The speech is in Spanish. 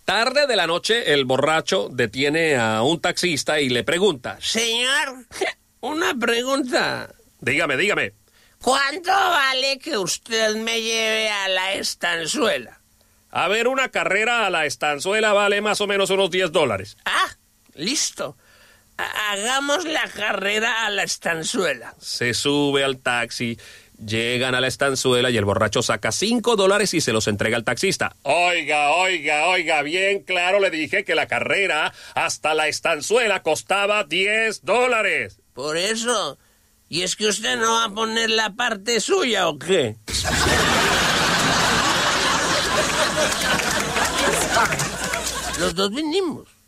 tarde de la noche, el borracho detiene a un taxista y le pregunta: Señor, una pregunta. Dígame. ¿Cuánto vale que usted me lleve a la estanzuela? A ver, una carrera a la estanzuela vale más o menos unos $10. Ah, listo. Hagamos la carrera a la estanzuela. Se sube al taxi, llegan a la estanzuela y el borracho saca $5 y se los entrega al taxista. Oiga, bien claro le dije que la carrera hasta la estanzuela costaba $10. Por eso. ¿Y es que usted no va a poner la parte suya o qué? Los dos vinimos.